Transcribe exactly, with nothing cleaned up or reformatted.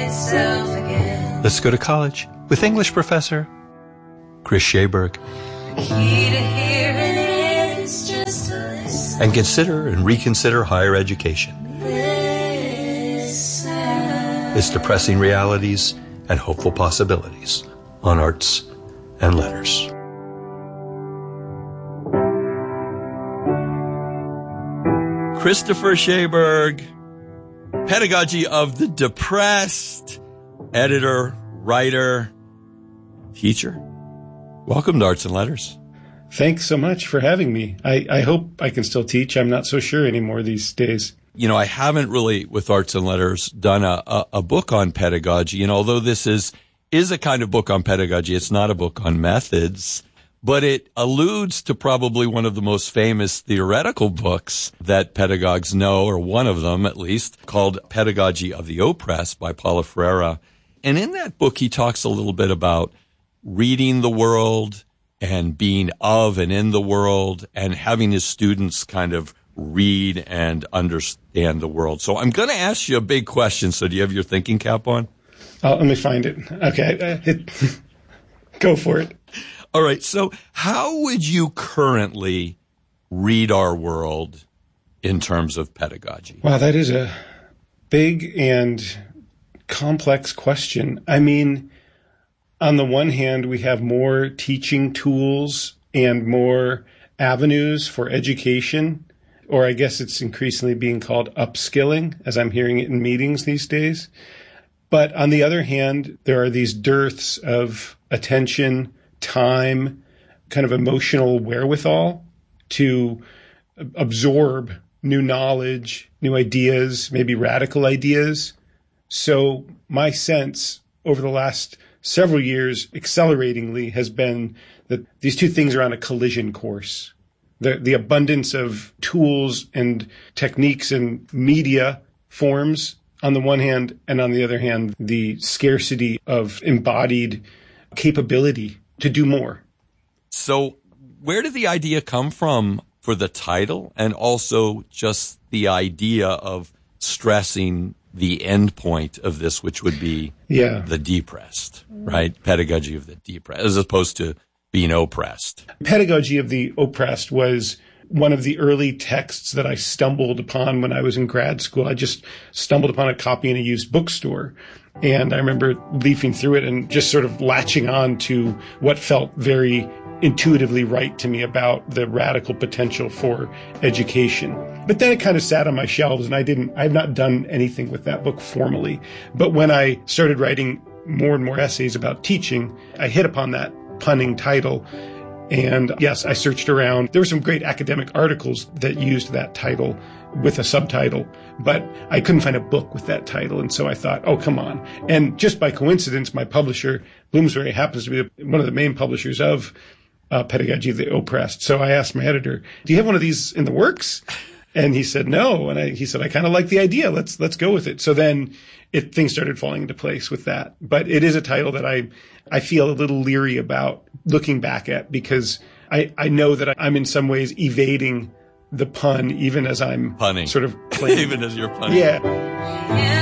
itself again. Let's go to college with English professor Chris Schaberg. Key to hearing is just to listen. And consider and reconsider higher education. Listen. Its depressing realities and hopeful possibilities on Arts and Letters. Christopher Schaberg, Pedagogy of the Depressed, editor, writer, teacher. Welcome to Arts and Letters. Thanks so much for having me. I, I hope I can still teach. I'm not so sure anymore these days. You know, I haven't really, with Arts and Letters, done a, a, a book on pedagogy. And although this is, is a kind of book on pedagogy, it's not a book on methods. But it alludes to probably one of the most famous theoretical books that pedagogues know, or one of them at least, called Pedagogy of the Oppressed by Paulo Freire. And in that book, he talks a little bit about reading the world and being of and in the world and having his students kind of read and understand the world. So I'm going to ask you a big question. So do you have your thinking cap on? Uh, let me find it. Okay. Uh, it, go for it. All right. So how would you currently read our world in terms of pedagogy? Wow, that is a big and complex question. I mean, on the one hand, we have more teaching tools and more avenues for education, or I guess it's increasingly being called upskilling, as I'm hearing it in meetings these days. But on the other hand, there are these dearths of attention, time, kind of emotional wherewithal to absorb new knowledge, new ideas, maybe radical ideas. So my sense over the last several years, acceleratingly, has been that these two things are on a collision course. The, the abundance of tools and techniques and media forms on the one hand, and on the other hand, the scarcity of embodied capability to do more. So where did the idea come from for the title, and also just the idea of stressing the end point of this, which would be yeah. the depressed, right? Pedagogy of the depressed, as opposed to being oppressed. Pedagogy of the Oppressed was one of the early texts that I stumbled upon when I was in grad school. I just stumbled upon a copy in a used bookstore. And I remember leafing through it and just sort of latching on to what felt very intuitively right to me about the radical potential for education. But then it kind of sat on my shelves, and I didn't, I've not done anything with that book formally. But when I started writing more and more essays about teaching, I hit upon that punning title. And yes, I searched around. There were some great academic articles that used that title with a subtitle, but I couldn't find a book with that title. And so I thought, oh, come on. And just by coincidence, my publisher, Bloomsbury, happens to be one of the main publishers of uh, Pedagogy of the Oppressed. So I asked my editor, do you have one of these in the works? And he said, no. And I, he said, I kind of like the idea. Let's, let's go with it. So then it, things started falling into place with that. But it is a title that I, I feel a little leery about looking back at, because I, I know that I'm in some ways evading the pun, even as I'm punning, sort of playing. even as you're punning. Yeah.